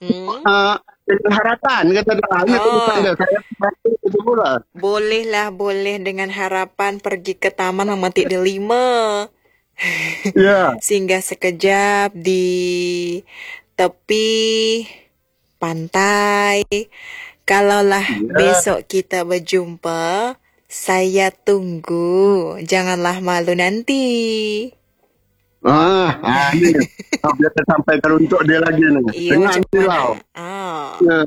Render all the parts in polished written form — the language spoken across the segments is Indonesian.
Hmm? Dengan harapan kata dia, ini tulisan Oh, dia, saya baca itu pula. bolehlah, boleh dengan harapan pergi ke taman memetik delima. Ya, Singgah sekejap di tepi pantai. Kalaulah iya. besok kita berjumpa, saya tunggu. Janganlah malu nanti. Ini biar saya sampaikan untuk dia lagi nih. Iya, Dengan macam mana? silau. Ah, Ya,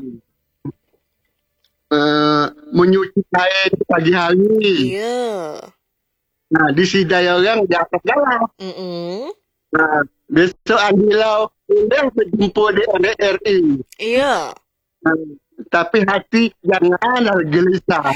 menyuci kain di pagi hari. iya. Nah, di sidai orang di atas jalan. Mm-mm. Nah, besok Andilau undang berjumpa di RRI. Iya. Nah, tapi hati janganlah gelisah.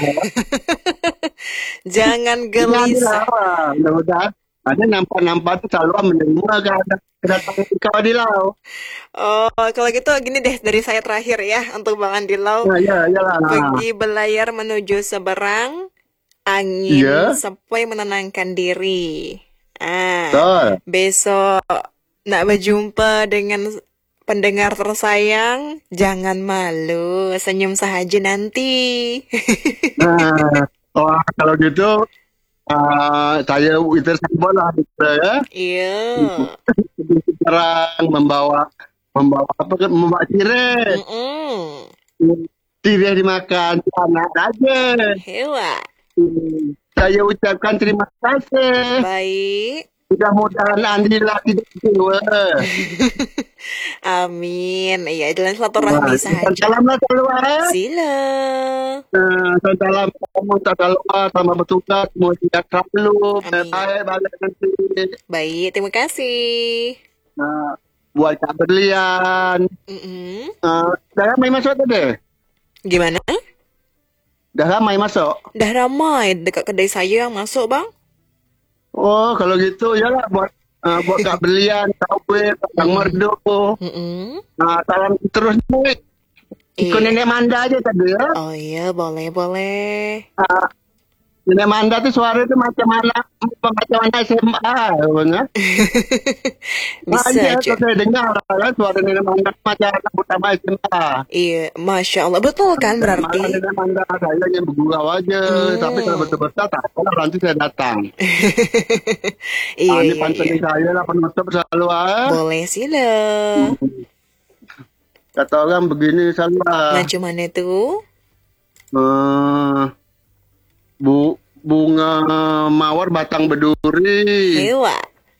Jangan Ini Andilau, gelisah. mudah-mudahan ada nampak-nampak tu selalu menerima kedatangan kau Andilau. Oh, kalau gitu gini deh dari saya terakhir ya untuk Bang Andilau. Ya, ya, ya. Pergi berlayar menuju seberang, angin Iya, sepoi menenangkan diri. betul. Besok nak berjumpa dengan pendengar tersayang, jangan malu, senyum sahaja nanti. Nah, kalau gitu saya itu sabar lah gitu ya. Iya. Sekarang membawa membawa apa kan membawa tirai. Mm-mm. Tirai dimakan anak aja. Hewa. Saya ucapkan terima kasih. Baik. Mudah-mudahan Andila tidak kecewa. Amin. Iya, jalan silaturahmi Nah, sahaja. salamlah selalu. Sila. Salam kamu tak selalu sama bertugas semua tidak selalu. Amin. Baik balik nanti. Baik, terima kasih. Nah, buat Kak Berlian. Mm-mm. Dah ramai masuk tadi? Gimana? Dah ramai masuk? Dah ramai dekat kedai saya yang masuk, Bang. Oh, kalau gitu yalah buat Kak Berlian, Kak Wei, Kak Mm-mm. Merdo. Mm-mm. Salam terus nih. Ikut Iya. Nenek Manda aja tadi ya. Oh iya, boleh, boleh. Ah, Nenek Manda tuh suara itu macam anak SMA. Benar? Bisa Iya, aja. kalau saya dengar kan suara Nenek Manda macam anak utama SMA. Iya, Masya Allah. Betul kan Dan berarti? malah Nenek Manda saya yang bergurau aja. Tapi kalau Hmm. betul-betul tak apa nanti saya datang. Iya, Ini iya, iya. pantengin saya lah penutup selalu Boleh sila. Kata orang begini selalu Macam mana tuh? eh, bunga mawar batang berduri. Hewa.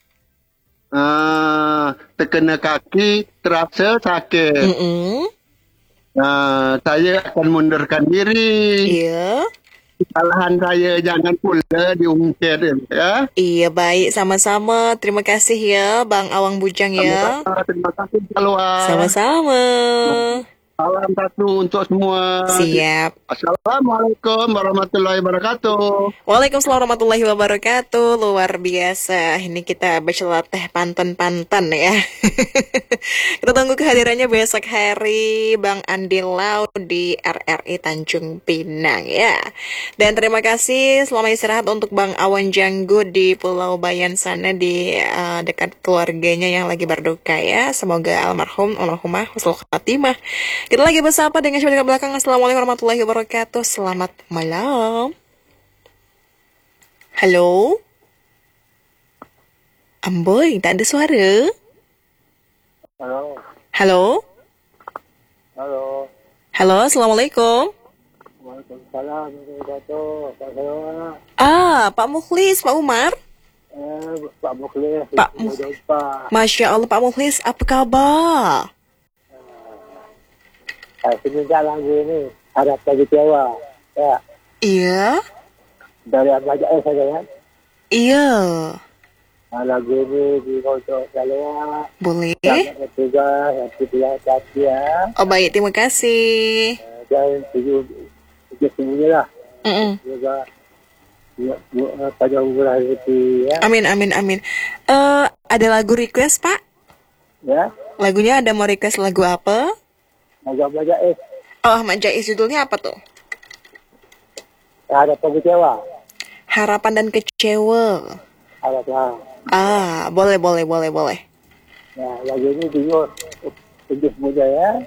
Terkena kaki terasa sakit. Mm-mm. Saya akan mundurkan diri. Iya. Kesalahan saya jangan pula diungkit ya. Iya, baik. Sama-sama. Terima kasih ya, Bang Awang Bujang ya. Sama-sama, terima kasih selalu. Sama-sama. Salam satu untuk semua. Siap. Assalamualaikum warahmatullahi wabarakatuh. Waalaikumsalam warahmatullahi wabarakatuh. Luar biasa. Ini kita berceloteh pantun-pantun ya. Kita tunggu kehadirannya besok hari Bang Andi Lau di RRI Tanjung Pinang ya. Dan terima kasih selamat istirahat untuk Bang Awan Janggu di Pulau Bayan sana di dekat keluarganya yang lagi berduka ya. Semoga almarhum almarhumah husnul khatimah. Kita lagi bersapa dengan syarikat belakang. Assalamualaikum warahmatullahi wabarakatuh. Selamat malam. Halo? Amboy, tak ada suara. Halo, Halo? halo. Halo, Assalamualaikum. Waalaikumsalam warahmatullahi wabarakatuh. Pak Mukhlis, Pak Umar. Pak Mukhlis, Pak sudah Mukhlis. jumpa. Masya Allah, Pak Mukhlis, apa kabar? Semenjak lagu ini, harap bagi Jawa. Ya, Iya? dari Abang Jais saja ya. Iya. Lagu ini di untuk saya. Boleh? Selamat bertugas, yang tidak hati ya. Oh, baik, terima kasih. Dan tujuh semuanya lah. Mm-mm. Juga pada umrah itu ya. Amin, amin, amin. Ada lagu request, Pak? Ya, Lagunya ada mau request lagu apa? lagu Abang Jais. Oh, Ahmad Jais, judulnya apa tuh? Harap bagi Jawa. Harapan dan Kecewa. Haraplah. Boleh, boleh, boleh, boleh. Ya, lagu ini juga tujuh muda ya.